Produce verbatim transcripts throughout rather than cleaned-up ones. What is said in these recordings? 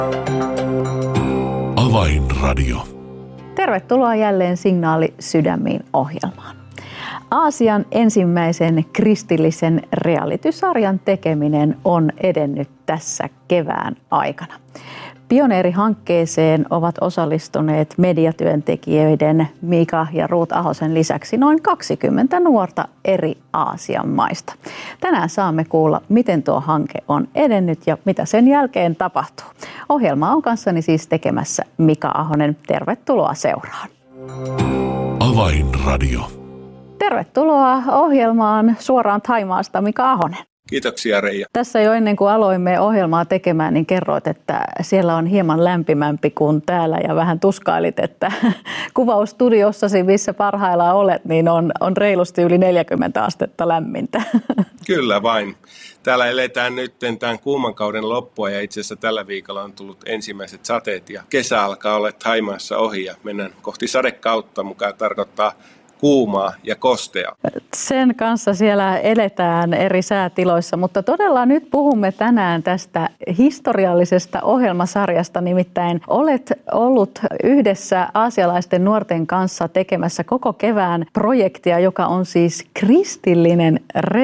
Avainradio. Tervetuloa jälleen Signaali sydämiin -ohjelmaan. Aasian ensimmäisen kristillisen reality-sarjan tekeminen on edennyt tässä kevään aikana. Pioneerihankkeeseen ovat osallistuneet mediatyöntekijöiden Mika ja Ruut Ahosen lisäksi noin kaksikymmentä nuorta eri Aasian maista. Tänään saamme kuulla, miten tuo hanke on edennyt ja mitä sen jälkeen tapahtuu. Ohjelma on kanssani siis tekemässä Mika Ahonen. Tervetuloa seuraan. Avainradio. Tervetuloa ohjelmaan suoraan Thaimaasta, Mika Ahonen. Kiitoksia, Reija. Tässä jo ennen kuin aloimme ohjelmaa tekemään, niin kerroit, että siellä on hieman lämpimämpi kuin täällä ja vähän tuskailit, että kuvaustudiossasi, missä parhaillaan olet, niin on, on reilusti yli neljäkymmentä astetta lämmintä. Kyllä vain. Täällä eletään nyt tämän kuuman kauden loppua ja itse asiassa tällä viikolla on tullut ensimmäiset sateet ja kesä alkaa olla Thaimaassa ohi ja mennään kohti sadekautta, mukaan tarkoittaa kuumaa ja kostea. Sen kanssa siellä eletään eri säätiloissa, mutta todella nyt puhumme tänään tästä historiallisesta ohjelmasarjasta. Nimittäin olet ollut yhdessä aasialaisten nuorten kanssa tekemässä koko kevään projektia, joka on siis kristillinen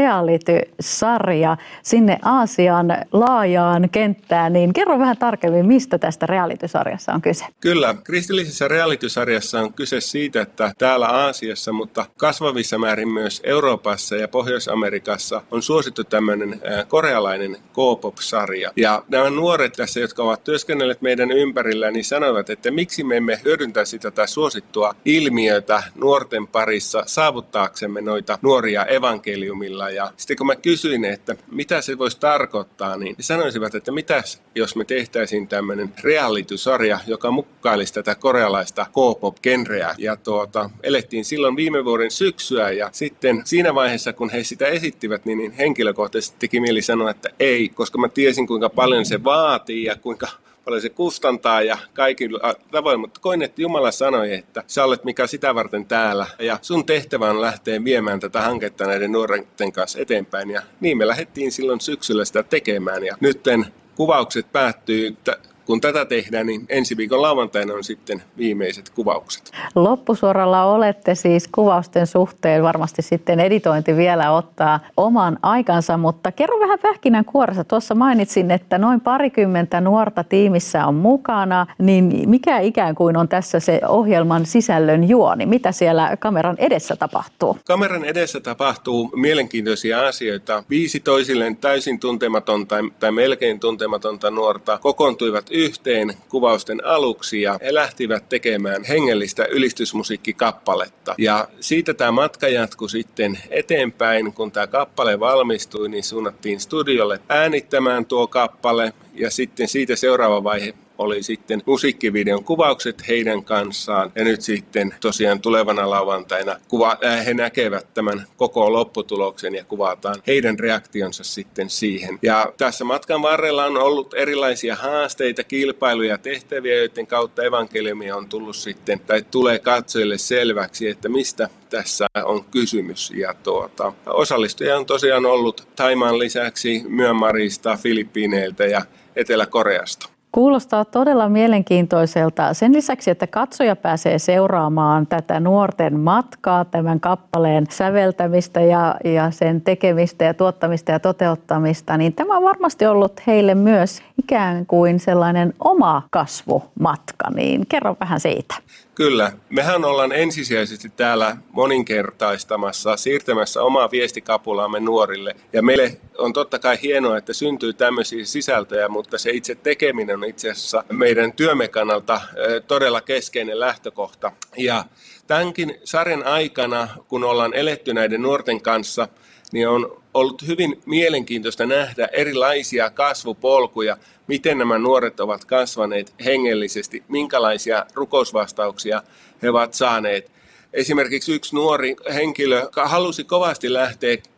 reality-sarja sinne Aasian laajaan kenttään. Niin kerro vähän tarkemmin, mistä tästä reality-sarjassa on kyse. Kyllä, kristillisessä reality-sarjassa on kyse siitä, että täällä Aasiassa, mutta kasvavissa määrin myös Euroopassa ja Pohjois-Amerikassa on suosittu tämmöinen korealainen K-pop-sarja. Ja nämä nuoret tässä, jotka ovat työskennelleet meidän ympärillä, niin sanoivat, että miksi me emme hyödyntäisi tätä suosittua ilmiötä nuorten parissa saavuttaaksemme noita nuoria evankeliumilla. Ja sitten kun mä kysyin, että mitä se voisi tarkoittaa, niin he sanoisivat, että mitäs jos me tehtäisiin tämmöinen reality-sarja, joka mukailisi tätä korealaista K-pop-genreä. Ja tuota, elettiin silloin viime vuoden syksyä ja sitten siinä vaiheessa, kun he sitä esittivät, niin henkilökohtaisesti teki mieli sanoa, että ei, koska mä tiesin kuinka paljon se vaatii ja kuinka paljon se kustantaa ja kaikilla tavoin, mutta koin, että Jumala sanoi, että sä olet Mika sitä varten täällä ja sun tehtävä on lähteä viemään tätä hanketta näiden nuorten kanssa eteenpäin ja niin me lähdettiin silloin syksyllä sitä tekemään ja nytten kuvaukset päättyy. Kun tätä tehdään, niin ensi viikon lauantaina on sitten viimeiset kuvaukset. Loppusuoralla olette siis kuvausten suhteen. Varmasti sitten editointi vielä ottaa oman aikansa, mutta kerro vähän pähkinänkuoressa. Tuossa mainitsin, että noin parikymmentä nuorta tiimissä on mukana. Niin mikä ikään kuin on tässä se ohjelman sisällön juoni? Mitä siellä kameran edessä tapahtuu? Kameran edessä tapahtuu mielenkiintoisia asioita. Viisi toisilleen täysin tuntematonta tai, tai melkein tuntematonta nuorta kokoontuivat yhteen kuvausten aluksi ja he lähtivät tekemään hengellistä ylistysmusiikkikappaletta. Ja siitä tämä matka jatkui sitten eteenpäin, kun tämä kappale valmistui, niin suunnattiin studiolle äänittämään tuo kappale ja sitten siitä seuraava vaihe oli sitten musiikkivideon kuvaukset heidän kanssaan. Ja nyt sitten tosiaan tulevana lauantaina kuva, äh, he näkevät tämän koko lopputuloksen ja kuvataan heidän reaktionsa sitten siihen. Ja tässä matkan varrella on ollut erilaisia haasteita, kilpailuja, tehtäviä, joiden kautta evankeliumi on tullut sitten, tai tulee katsojille selväksi, että mistä tässä on kysymys. Ja tuota, osallistujia on tosiaan ollut Thaimaan lisäksi Myanmarista, Filippiineiltä ja Etelä-Koreasta. Kuulostaa todella mielenkiintoiselta. Sen lisäksi, että katsoja pääsee seuraamaan tätä nuorten matkaa, tämän kappaleen säveltämistä ja, ja sen tekemistä ja tuottamista ja toteuttamista, niin tämä on varmasti ollut heille myös ikään kuin sellainen oma kasvumatka. Niin kerro vähän siitä. Kyllä. Mehän ollaan ensisijaisesti täällä moninkertaistamassa, siirtämässä omaa viestikapulaamme nuorille. Ja meille on totta kai hienoa, että syntyy tämmöisiä sisältöjä, mutta se itse tekeminen on itse asiassa meidän työmme kannalta todella keskeinen lähtökohta. Ja tämänkin sarjan aikana, kun ollaan eletty näiden nuorten kanssa, niin on ollut hyvin mielenkiintoista nähdä erilaisia kasvupolkuja, miten nämä nuoret ovat kasvaneet hengellisesti, minkälaisia rukousvastauksia he ovat saaneet. Esimerkiksi yksi nuori henkilö halusi kovasti lähteä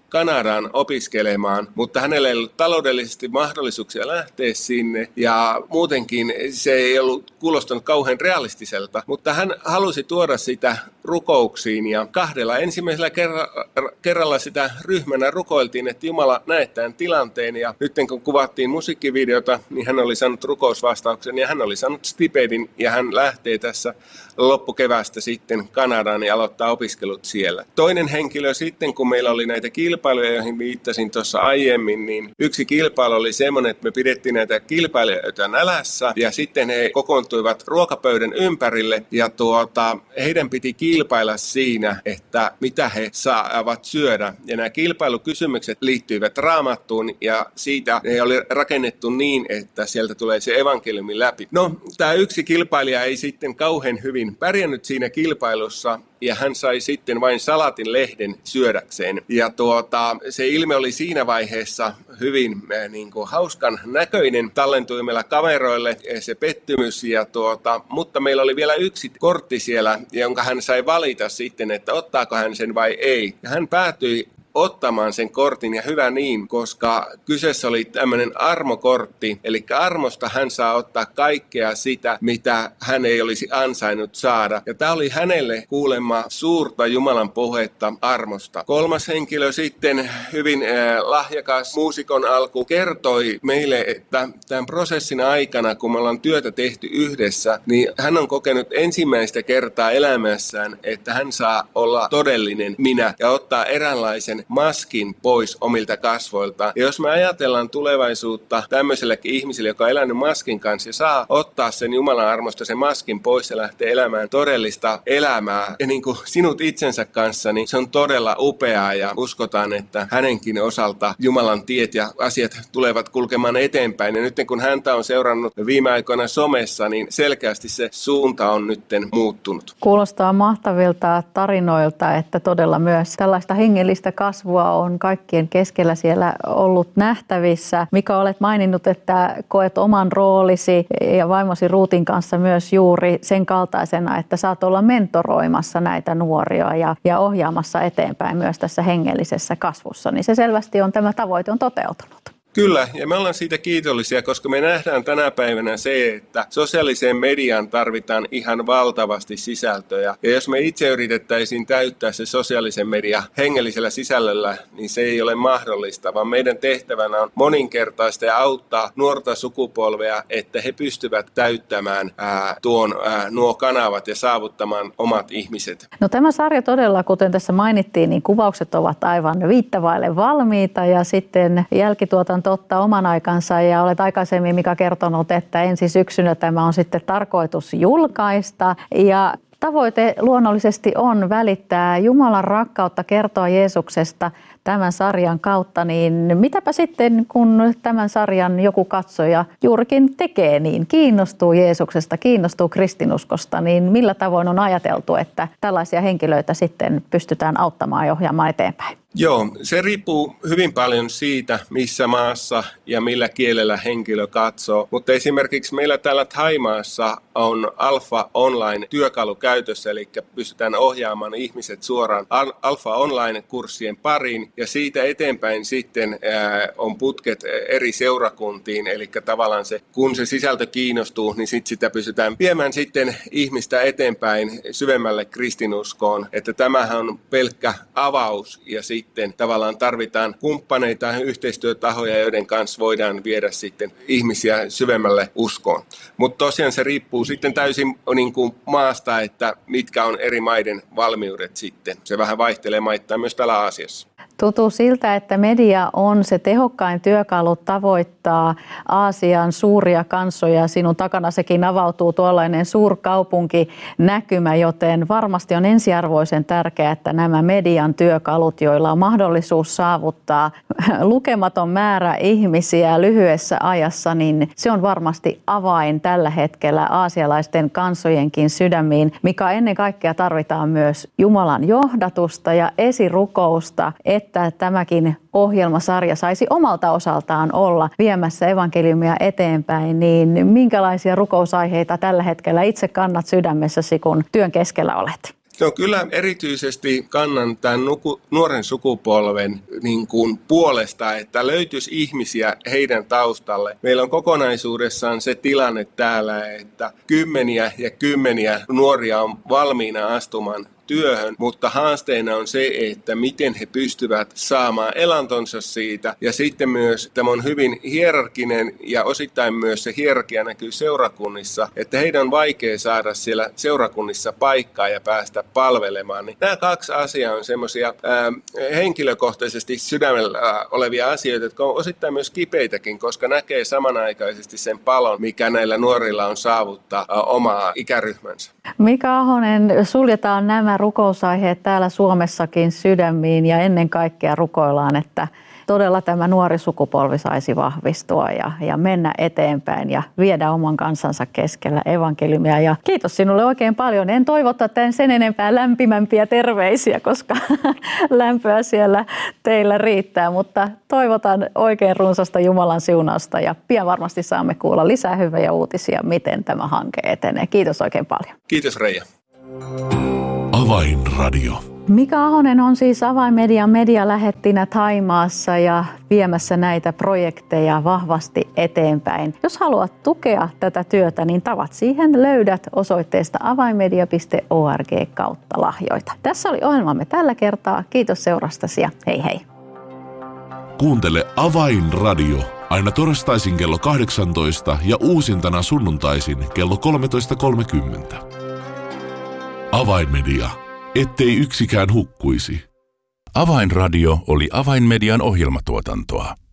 Kanadaan opiskelemaan, mutta hänellä ei ollut taloudellisesti mahdollisuuksia lähteä sinne ja muutenkin se ei ollut kuulostanut kauhean realistiselta, mutta hän halusi tuoda sitä rukouksiin ja kahdella ensimmäisellä kerra, kerralla sitä ryhmänä rukoiltiin, että Jumala näet tämän tilanteen ja nyt kun kuvattiin musiikkivideota, niin hän oli saanut rukousvastauksen ja hän oli saanut stipendin ja hän lähtee tässä loppukeväästä sitten Kanadaan ja aloittaa opiskelut siellä. Toinen henkilö sitten, kun meillä oli näitä kilpailuja, joihin viittasin tuossa aiemmin, niin yksi kilpailu oli semmoinen, että me pidettiin näitä kilpailijoita nälässä ja sitten he kokoontuivat ruokapöydän ympärille ja tuota, heidän piti kilpailla siinä, että mitä he saavat syödä. Ja nämä kilpailukysymykset liittyivät Raamattuun ja siitä ne oli rakennettu niin, että sieltä tulee se evankeliumi läpi. No, tämä yksi kilpailija ei sitten kauhean hyvin pärjännyt siinä kilpailussa ja hän sai sitten vain salatin lehden syödäkseen. Ja tuota, se ilme oli siinä vaiheessa hyvin äh, niin kuin hauskan näköinen. Tallentui meillä kameroille se pettymys, ja tuota, mutta meillä oli vielä yksi kortti siellä, jonka hän sai valita sitten, että ottaako hän sen vai ei. Ja hän päätyi ottamaan sen kortin ja hyvä niin, koska kyseessä oli tämmöinen armokortti, eli armosta hän saa ottaa kaikkea sitä, mitä hän ei olisi ansainnut saada. Ja tämä oli hänelle kuulemma suurta Jumalan puhetta armosta. Kolmas henkilö sitten, hyvin äh, lahjakas muusikon alku, kertoi meille, että tämän prosessin aikana, kun me ollaan työtä tehty yhdessä, niin hän on kokenut ensimmäistä kertaa elämässään, että hän saa olla todellinen minä ja ottaa eräänlaisen maskin pois omilta kasvoilta. Ja jos me ajatellaan tulevaisuutta tämmöisellekin ihmiselle, joka on elänyt maskin kanssa ja saa ottaa sen Jumalan armosta sen maskin pois ja lähtee elämään todellista elämää ja niin kuin sinut itsensä kanssa, niin se on todella upeaa ja uskotaan, että hänenkin osalta Jumalan tiet ja asiat tulevat kulkemaan eteenpäin. Ja nyt kun häntä on seurannut viime aikoina somessa, niin selkeästi se suunta on nyt muuttunut. Kuulostaa mahtavilta tarinoilta, että todella myös tällaista hengellistä kasvua on kaikkien keskellä siellä ollut nähtävissä. Mika, olet maininnut, että koet oman roolisi ja vaimosi Ruutin kanssa myös juuri sen kaltaisena, että saat olla mentoroimassa näitä nuoria ja, ja ohjaamassa eteenpäin myös tässä hengellisessä kasvussa. Niin se selvästi on, tämä tavoite on toteutunut. Kyllä, ja me ollaan siitä kiitollisia, koska me nähdään tänä päivänä se, että sosiaaliseen mediaan tarvitaan ihan valtavasti sisältöjä. Ja jos me itse yritettäisiin täyttää se sosiaalisen median hengellisellä sisällöllä, niin se ei ole mahdollista, vaan meidän tehtävänä on moninkertaista ja auttaa nuorta sukupolvea, että he pystyvät täyttämään ää, tuon, ää, nuo kanavat ja saavuttamaan omat ihmiset. No tämä sarja todella, kuten tässä mainittiin, niin kuvaukset ovat aivan viittavaille valmiita ja sitten jälkituotanto ottaa oman aikansa ja olet aikaisemmin, Mika, kertonut, että ensi syksynä tämä on sitten tarkoitus julkaista ja tavoite luonnollisesti on välittää Jumalan rakkautta, kertoa Jeesuksesta tämän sarjan kautta, niin mitäpä sitten, kun tämän sarjan joku katsoja juurikin tekee niin, kiinnostuu Jeesuksesta, kiinnostuu kristinuskosta, niin millä tavoin on ajateltu, että tällaisia henkilöitä sitten pystytään auttamaan ja ohjaamaan eteenpäin? Joo, se riippuu hyvin paljon siitä, missä maassa ja millä kielellä henkilö katsoo. Mutta esimerkiksi meillä täällä Thaimaassa on Alpha Online-työkalu käytössä, eli pystytään ohjaamaan ihmiset suoraan Alpha Online-kurssien pariin. Ja siitä eteenpäin sitten ää, on putket eri seurakuntiin, eli tavallaan se, kun se sisältö kiinnostuu, niin sit sitä pystytään viemään sitten ihmistä eteenpäin syvemmälle kristinuskoon. Että tämähän on pelkkä avaus ja sitten tavallaan tarvitaan kumppaneita ja yhteistyötahoja, joiden kanssa voidaan viedä sitten ihmisiä syvemmälle uskoon. Mutta tosiaan se riippuu sitten täysin niin kuin maasta, että mitkä on eri maiden valmiudet sitten. Se vähän vaihtelee maittain myös täällä Aasiassa. Tuntuu siltä, että media on se tehokkain työkalu tavoittaa Aasian suuria kansoja. Sinun takana sekin avautuu tuollainen suurkaupunkinäkymä, joten varmasti on ensiarvoisen tärkeää, että nämä median työkalut, joilla on mahdollisuus saavuttaa lukematon määrä ihmisiä lyhyessä ajassa, niin se on varmasti avain tällä hetkellä aasialaisten kansojenkin sydämiin, mikä ennen kaikkea tarvitaan myös Jumalan johdatusta ja esirukousta, että että tämäkin ohjelmasarja saisi omalta osaltaan olla viemässä evankeliumia eteenpäin, niin minkälaisia rukousaiheita tällä hetkellä itse kannat sydämessäsi, kun työn keskellä olet? No kyllä erityisesti kannan tämän nuku, nuoren sukupolven niin kuin puolesta, että löytyisi ihmisiä heidän taustalle. Meillä on kokonaisuudessaan se tilanne täällä, että kymmeniä ja kymmeniä nuoria on valmiina astumaan työhön, mutta haasteena on se, että miten he pystyvät saamaan elantonsa siitä. Ja sitten myös tämä on hyvin hierarkinen ja osittain myös se hierarkia näkyy seurakunnissa, että heidän on vaikea saada siellä seurakunnissa paikkaa ja päästä palvelemaan. Niin nämä kaksi asiaa on semmoisia henkilökohtaisesti sydämellä olevia asioita, jotka on osittain myös kipeitäkin, koska näkee samanaikaisesti sen palon, mikä näillä nuorilla on saavuttaa omaa ikäryhmänsä. Mika Ahonen, suljetaan nämä rukousaiheet täällä Suomessakin sydämiin ja ennen kaikkea rukoillaan, että todella tämä nuori sukupolvi saisi vahvistua ja, ja mennä eteenpäin ja viedä oman kansansa keskellä evankeliumia. Ja kiitos sinulle oikein paljon. En toivota tämän sen enempää lämpimämpiä terveisiä, koska lämpöä siellä teillä riittää, mutta toivotan oikein runsasta Jumalan siunausta ja pian varmasti saamme kuulla lisää hyviä uutisia, miten tämä hanke etenee. Kiitos oikein paljon. Kiitos Reija. Avainradio. Mika Ahonen on siis Avainmedian medialähettinä Thaimaassa ja viemässä näitä projekteja vahvasti eteenpäin. Jos haluat tukea tätä työtä, niin tavat siihen löydät osoitteesta avainmedia piste org kautta lahjoita. Tässä oli ohjelmamme tällä kertaa. Kiitos seurastasi ja hei hei. Kuuntele Avainradio aina torstaisin kello kahdeksantoista ja uusintana sunnuntaisin kello kolmetoista kolmekymmentä. Avainmedia. Ettei yksikään hukkuisi. Avainradio oli Avainmedian ohjelmatuotantoa.